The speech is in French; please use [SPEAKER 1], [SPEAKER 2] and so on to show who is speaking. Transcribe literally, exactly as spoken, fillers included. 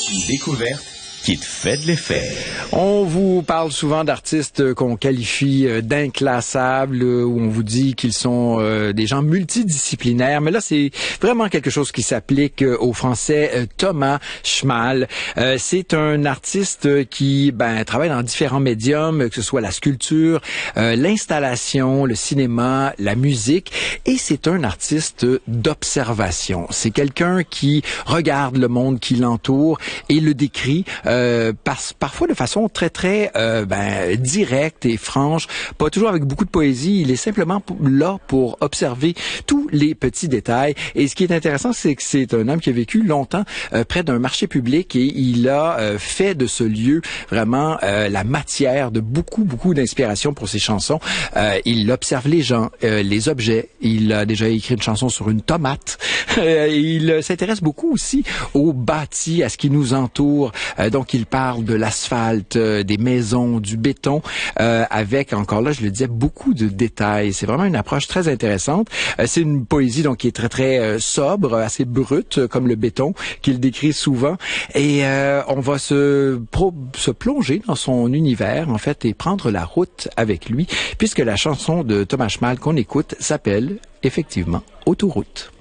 [SPEAKER 1] Une découverte qui te fait de l'effet.
[SPEAKER 2] On vous parle souvent d'artistes qu'on qualifie d'inclassables, où on vous dit qu'ils sont euh, des gens multidisciplinaires. Mais là, c'est vraiment quelque chose qui s'applique au Français euh, Thomas Schmal. Euh, c'est un artiste qui ben, travaille dans différents médiums, que ce soit la sculpture, euh, l'installation, le cinéma, la musique. Et c'est un artiste d'observation. C'est quelqu'un qui regarde le monde qui l'entoure et le décrit Euh, par, parfois de façon très, très euh, ben, directe et franche, pas toujours avec beaucoup de poésie. Il est simplement pour, là pour observer tous les petits détails. Et ce qui est intéressant, c'est que c'est un homme qui a vécu longtemps euh, près d'un marché public et il a euh, fait de ce lieu vraiment euh, la matière de beaucoup, beaucoup d'inspiration pour ses chansons. Euh, il observe les gens, euh, les objets. Il a déjà écrit une chanson sur une tomate. Euh, il s'intéresse beaucoup aussi aux bâtis, à ce qui nous entoure. Euh, donc, il parle de l'asphalte, euh, des maisons, du béton, euh, avec, encore là, je le disais, beaucoup de détails. C'est vraiment une approche très intéressante. Euh, c'est une poésie donc qui est très, très euh, sobre, assez brute, euh, comme le béton, qu'il décrit souvent. Et euh, on va se, pro- se plonger dans son univers, en fait, et prendre la route avec lui, puisque la chanson de Thomas Schmal qu'on écoute s'appelle, effectivement, Autoroute.